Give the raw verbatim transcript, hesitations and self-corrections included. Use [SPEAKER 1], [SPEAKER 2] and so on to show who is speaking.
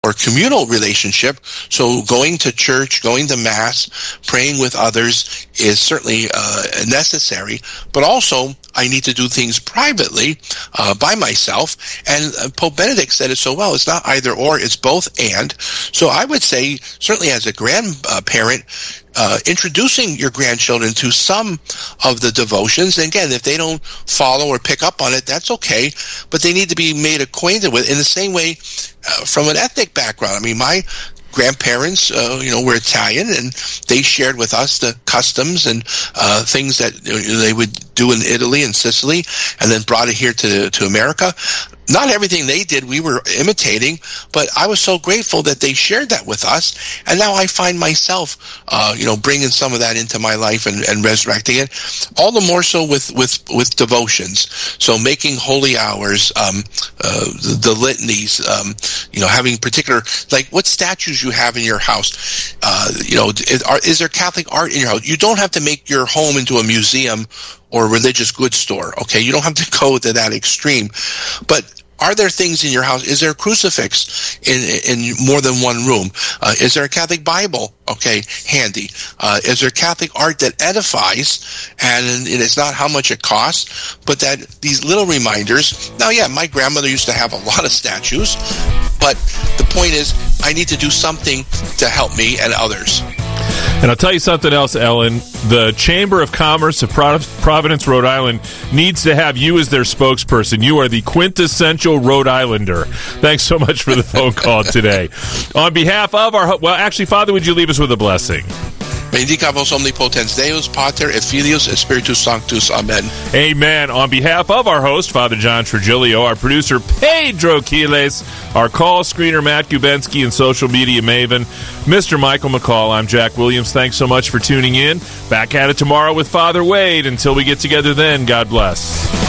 [SPEAKER 1] or communal relationship. So going to church, going to Mass, praying with others is certainly uh, necessary. But also, I need to do things privately uh, by myself. And uh, Pope Benedict said it so well. It's not either or, it's both and. So I would say, certainly as a grandparent, uh, introducing your grandchildren to some of the devotions. And again, if they don't follow or pick up on it, that's okay. But they need to be made acquainted with in the same way uh, from an ethnic background. I mean, my grandparents, uh, you know, were Italian, and they shared with us the customs and uh, things that you know, they would do in Italy and Sicily, and then brought it here to to America. Not everything they did we were imitating, but I was so grateful that they shared that with us, and now I find myself, uh, you know, bringing some of that into my life and, and resurrecting it. All the more so with with with devotions. So making holy hours, um, uh, the, the litanies, um, you know, having particular, like what statues you have in your house. Uh, you know, is, are, is there Catholic art in your house? You don't have to make your home into a museum or a religious goods store, okay? You don't have to go to that extreme. But are there things in your house? Is there a crucifix in in more than one room? Uh, is there a Catholic Bible, okay, handy? Uh, is there Catholic art that edifies? And, and it's not how much it costs, but that these little reminders. Now, yeah, my grandmother used to have a lot of statues, but the point is I need to do something to help me and others.
[SPEAKER 2] And I'll tell you something else, Ellen. The Chamber of Commerce of Providence, Rhode Island needs to have you as their spokesperson. You are the quintessential Rhode Islander. Thanks so much for the phone call today. On behalf of our... Well, actually, Father, would you leave us with a blessing?
[SPEAKER 1] Benedicat vos omnipotens Deus, Pater et Filius et Spiritus Sanctus. Amen.
[SPEAKER 2] Amen. On behalf of our host, Father John Trigilio, our producer, Pedro Quiles, our call screener, Matt Gubensky, and social media maven, Mister Michael McCall, I'm Jack Williams. Thanks so much for tuning in. Back at it tomorrow with Father Wade. Until we get together then, God bless.